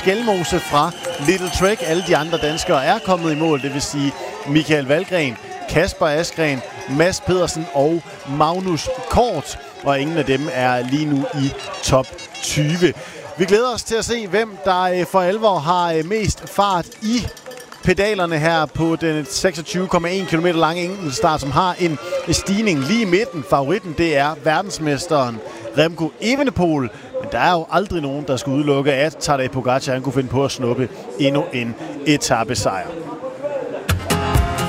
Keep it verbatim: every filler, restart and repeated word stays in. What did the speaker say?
Skelmose fra Little Trek. Alle de andre danskere er kommet i mål, det vil sige Michael Valgren, Kasper Askren, Mads Pedersen og Magnus Kort. Og ingen af dem er lige nu i top tyve. Vi glæder os til at se, hvem der for alvor har mest fart i pedalerne her på den seksogtyve komma en kilometer lange enkeltstart, som har en stigning lige i midten. Favoritten, det er verdensmesteren Remco Evenepoel. Men der er jo aldrig nogen, der skal udelukke, at Tadej Pogačar han kunne finde på at snuppe endnu en etapesejr.